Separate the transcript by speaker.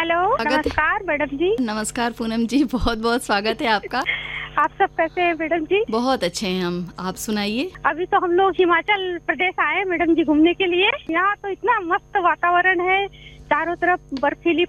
Speaker 1: Hello, नमस्कार madam जी।
Speaker 2: नमस्कार पूनम जी, बहुत बहुत स्वागत है आपका।
Speaker 1: आप सब कैसे हैं मैडम जी?
Speaker 2: बहुत अच्छे हैं हम, आप सुनाइए।
Speaker 1: अभी तो हम लोग हिमाचल प्रदेश आए मैडम जी घूमने के लिए। यहाँ तो इतना मस्त वातावरण है, चारों तरफ बर्फीली